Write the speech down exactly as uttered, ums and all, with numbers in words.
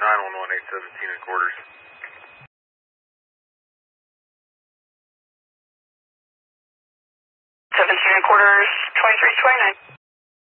nine one one eight seventeen and quarters. seventeen and quarters, twenty-three twenty-nine.